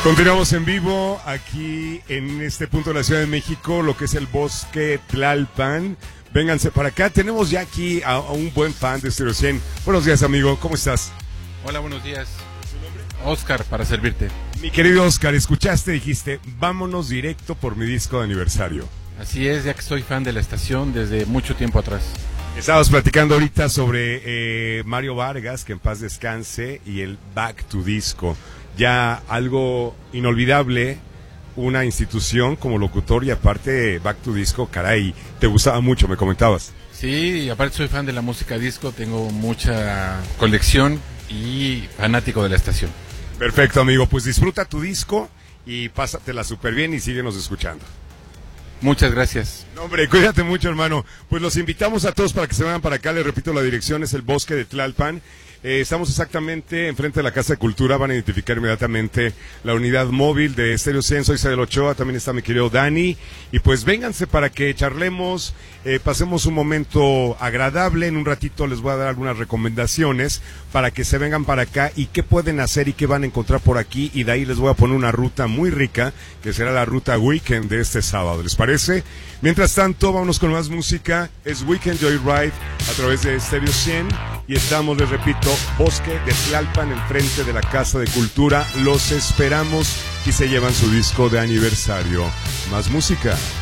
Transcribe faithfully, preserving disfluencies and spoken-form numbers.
Continuamos en vivo aquí en este punto de la Ciudad de México, lo que es el Bosque Tlalpan. Vénganse para acá, tenemos ya aquí a, a un buen fan de Stereo cien. Buenos días, amigo, ¿cómo estás? Hola, buenos días. Oscar, para servirte. Mi querido Oscar, escuchaste, dijiste, vámonos directo por mi disco de aniversario. Así es, ya que soy fan de la estación desde mucho tiempo atrás. Estábamos platicando ahorita sobre eh, Mario Vargas, que en paz descanse, y el Back to Disco. Ya algo inolvidable, una institución como locutor, y aparte Back to Disco, caray, te gustaba mucho, me comentabas. Sí, y aparte soy fan de la música disco, tengo mucha colección y fanático de la estación. Perfecto, amigo, pues disfruta tu disco y pásatela súper bien y síguenos escuchando. Muchas gracias. No, hombre, cuídate mucho, hermano. Pues los invitamos a todos para que se vayan para acá. Les repito, la dirección es el Bosque de Tlalpan. Eh, estamos exactamente enfrente de la Casa de Cultura. Van a identificar inmediatamente la unidad móvil de Stereo cien. Soy Cedel Ochoa, también está mi querido Dani. Y pues vénganse para que charlemos, eh, pasemos un momento agradable. En un ratito les voy a dar algunas recomendaciones para que se vengan para acá y qué pueden hacer y qué van a encontrar por aquí. Y de ahí les voy a poner una ruta muy rica, que será la ruta Weekend de este sábado. ¿Les parece? Mientras tanto, vámonos con más música. Es Weekend Joyride a través de Stereo cien. Y estamos, les repito, Bosque de Tlalpan, enfrente de la Casa de Cultura. Los esperamos y se llevan su disco de aniversario. Más música.